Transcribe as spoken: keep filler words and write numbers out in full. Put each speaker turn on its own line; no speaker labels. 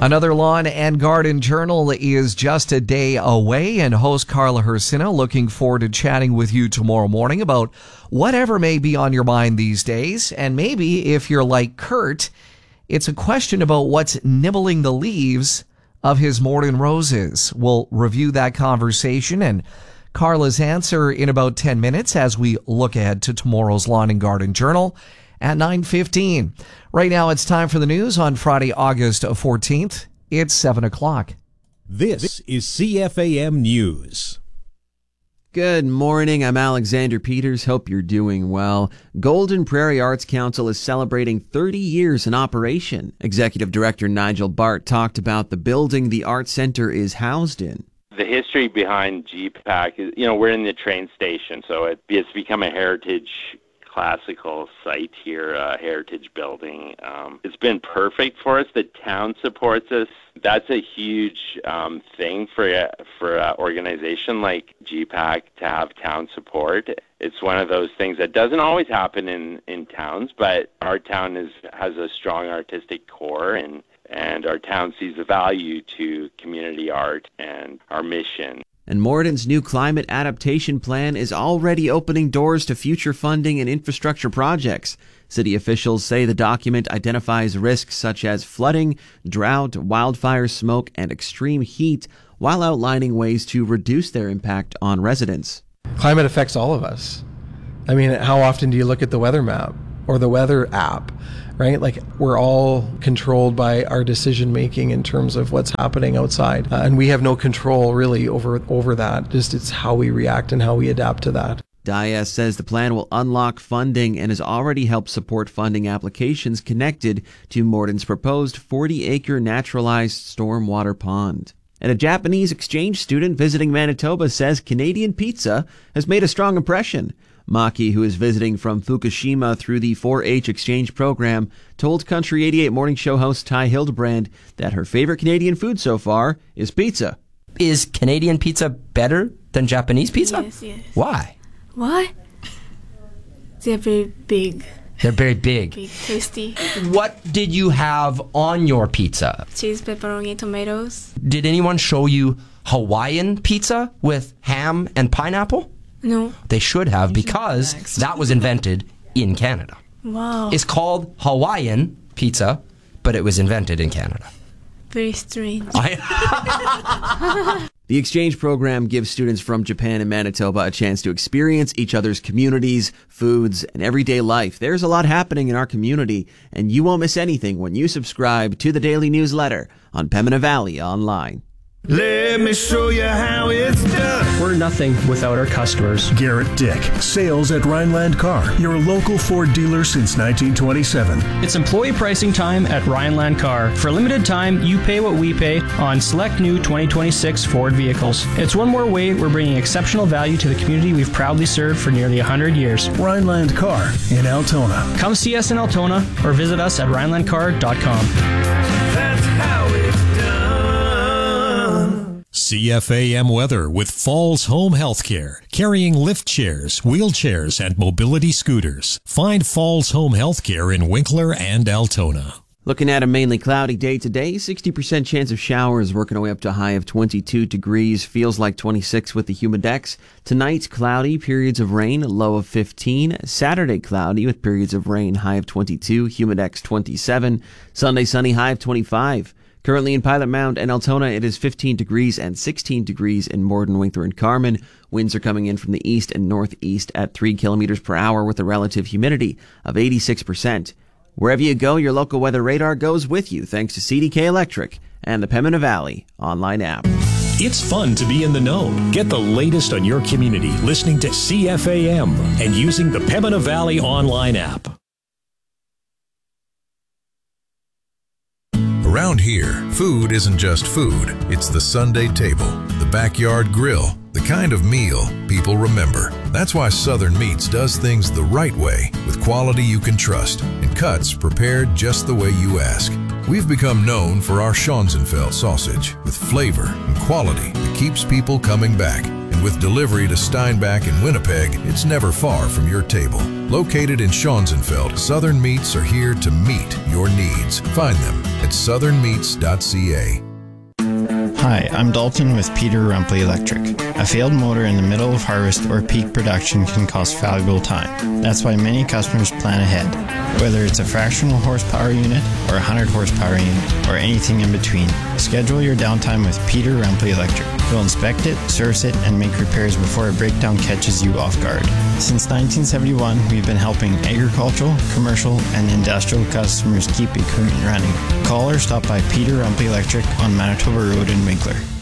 Another Lawn and Garden Journal is just a day away, and host Carla Hersina looking forward to chatting with you tomorrow morning about whatever may be on your mind these days. And maybe if you're like Kurt, it's a question about what's nibbling the leaves of his Morden roses. We'll review that conversation and Carla's answer in about ten minutes as we look ahead to tomorrow's Lawn and Garden Journal at nine fifteen. Right now, it's time for the news on Friday, August fourteenth. It's seven o'clock.
This is C F A M News.
Good morning. I'm Alexander Peters. Hope you're doing well. Golden Prairie Arts Council is celebrating thirty years in operation. Executive Director Nigel Bart talked about the building the Art Center is housed in.
The history behind G PAC is, you know, we're in the train station, so it, it's become a heritage classical site here, a heritage building. Um, it's been perfect for us. The town supports us. That's a huge um, thing for a, for an organization like G PAC to have town support. It's one of those things that doesn't always happen in, in towns, but our town is has a strong artistic core, and, and our town sees the value to community art and our mission.
And Morden's new climate adaptation plan is already opening doors to future funding and infrastructure projects. City officials say the document identifies risks such as flooding, drought, wildfire smoke, and extreme heat, while outlining ways to reduce their impact on residents.
Climate affects all of us. I mean, how often do you look at the weather map or the weather app? Right? Like, we're all controlled by our decision making in terms of what's happening outside. Uh, and we have no control really over over that. Just it's how we react and how we adapt to that.
Dias says the plan will unlock funding and has already helped support funding applications connected to Morden's proposed forty-acre naturalized stormwater pond. And a Japanese exchange student visiting Manitoba says Canadian pizza has made a strong impression. Maki, who is visiting from Fukushima through the four H exchange program, told Country eighty-eight morning show host Ty Hildebrand that her favorite Canadian food so far is pizza.
Is Canadian pizza better than Japanese pizza?
Yes, yes.
Why?
Why? They're very big.
They're very big.
Big, tasty.
What did you have on your pizza?
Cheese, pepperoni, tomatoes.
Did anyone show you Hawaiian pizza with ham and pineapple?
No.
They should have, because that was invented in Canada.
Wow.
It's called Hawaiian pizza, but it was invented in Canada.
Very strange.
I-
The exchange program gives students from Japan and Manitoba a chance to experience each other's communities, foods, and everyday life. There's a lot happening in our community, and you won't miss anything when you subscribe to the daily newsletter on Pembina Valley Online.
Let me show you how it's done.
We're nothing without our customers.
Garrett Dick, sales at Rhineland Car, your local Ford dealer since nineteen twenty-seven.
It's employee pricing time at Rhineland Car. For a limited time, you pay what we pay on select new twenty twenty-six Ford vehicles. It's one more way we're bringing exceptional value to the community we've proudly served for nearly one hundred years.
Rhineland Car in Altona.
Come see us in Altona or visit us at rhineland car dot com.
That's how it's done.
C F A M weather with Falls Home Healthcare, carrying lift chairs, wheelchairs, and mobility scooters. Find Falls Home Healthcare in Winkler and Altona.
Looking at a mainly cloudy day today, sixty percent chance of showers, working our way up to a high of twenty-two degrees, feels like twenty-six with the humidex. Tonight, cloudy, periods of rain, low of fifteen. Saturday, cloudy with periods of rain, high of twenty-two, humidex twenty-seven. Sunday, sunny, high of twenty-five. Currently in Pilot Mound and Altona, it is fifteen degrees and sixteen degrees in Morden, Winkler, and Carman. Winds are coming in from the east and northeast at three kilometers per hour with a relative humidity of eighty-six percent. Wherever you go, your local weather radar goes with you thanks to C D K Electric and the Pembina Valley online app.
It's fun to be in the know. Get the latest on your community listening to C F A M and using the Pembina Valley online app.
Around here, food isn't just food. It's the Sunday table, the backyard grill, the kind of meal people remember. That's why Southern Meats does things the right way, with quality you can trust and cuts prepared just the way you ask. We've become known for our Schonzenfeld sausage, with flavor and quality that keeps people coming back. And with delivery to Steinbach and Winnipeg, it's never far from your table. Located in Schonzenfeld, Southern Meats are here to meet your needs. Find them at southern meats dot c a.
Hi, I'm Dalton with Peter Rumpli Electric. A failed motor in the middle of harvest or peak production can cost valuable time. That's why many customers plan ahead. Whether it's a fractional horsepower unit or a one hundred horsepower unit or anything in between, schedule your downtime with Peter Rumpli Electric. We'll inspect it, service it, and make repairs before a breakdown catches you off guard. Since nineteen seventy-one, we've been helping agricultural, commercial, and industrial customers keep equipment running. Call or stop by Peter Rumpli Electric on Manitoba Road in Winkler.